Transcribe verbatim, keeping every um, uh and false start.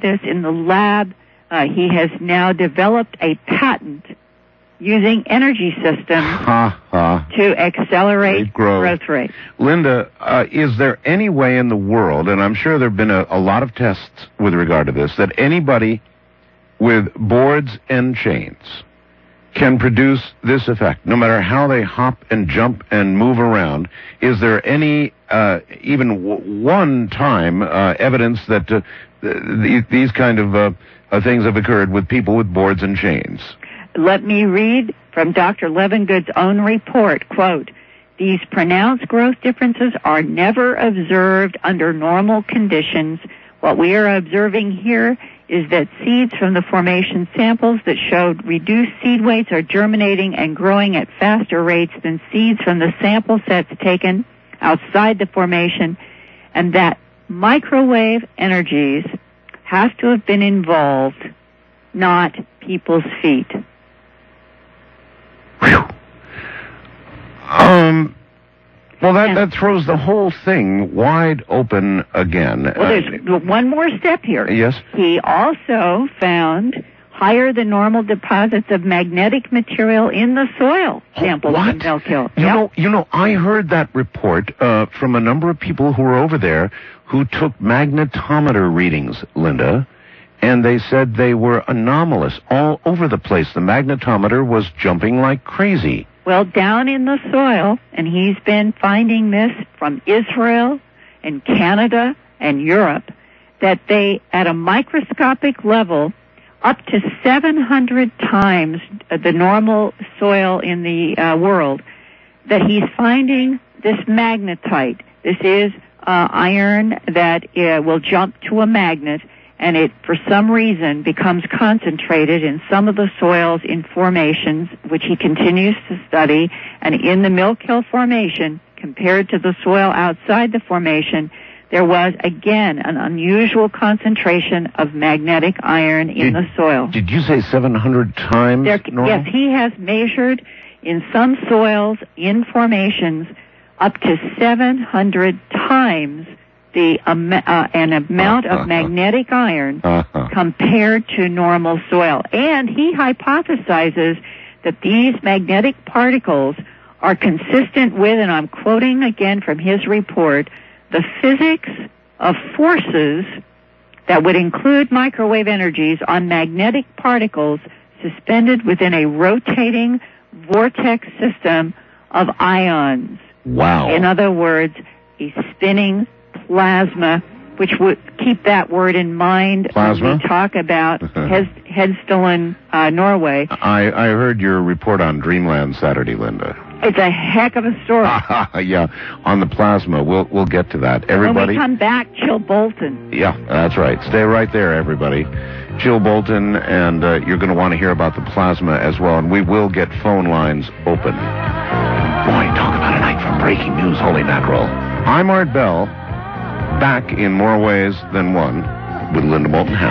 this in the lab. Uh, he has now developed a patent using energy systems ha, ha. to accelerate growth. growth rates. Linda, uh, is there any way in the world, and I'm sure there have been a, a lot of tests with regard to this, that anybody with boards and chains can produce this effect, no matter how they hop and jump and move around? Is there any, uh, even w- one time, uh, evidence that uh, th- these kind of uh, uh, things have occurred with people with boards and chains? Let me read from Doctor Levengood's own report, quote, "These pronounced growth differences are never observed under normal conditions. What we are observing here is that seeds from the formation samples that showed reduced seed weights are germinating and growing at faster rates than seeds from the sample sets taken outside the formation, and that microwave energies have to have been involved, not people's feet." Whew. Um... Well, that, that throws the whole thing wide open again. Well, there's uh, one more step here. Yes? He also found higher than normal deposits of magnetic material in the soil samples what? from Milk Hill. You yep. know, you know, I heard that report uh, from a number of people who were over there who took magnetometer readings, Linda, and they said they were anomalous all over the place. The magnetometer was jumping like crazy. Well, down in the soil, and he's been finding this from Israel and Canada and Europe, that they, at a microscopic level, up to seven hundred times the normal soil in the uh, world, that he's finding this magnetite. This is uh, iron that uh, will jump to a magnet, and it, for some reason, becomes concentrated in some of the soils in formations, which he continues to study. And in the Milk Hill Formation, compared to the soil outside the formation, there was, again, an unusual concentration of magnetic iron in did, the soil. Did you say seven hundred times there, normal? Yes, he has measured in some soils, in formations, up to seven hundred times the um, uh, an amount of magnetic iron uh-huh. compared to normal soil. And he hypothesizes that these magnetic particles are consistent with, and I'm quoting again from his report, the physics of forces that would include microwave energies on magnetic particles suspended within a rotating vortex system of ions. Wow. In other words, a spinning plasma, which would keep that word in mind plasma? when we talk about Hed- Hedstalen, uh, Norway. I, I heard your report on Dreamland Saturday, Linda. It's a heck of a story. Yeah, on the plasma. We'll we'll get to that. Everybody. When we come back, Jill Bolton. Yeah, that's right. Stay right there, everybody. Jill Bolton, and uh, you're going to want to hear about the plasma as well, and we will get phone lines open. Boy, talk about a night for breaking news, holy mackerel. I'm Art Bell. Back in more ways than one with Linda Moulton Howe.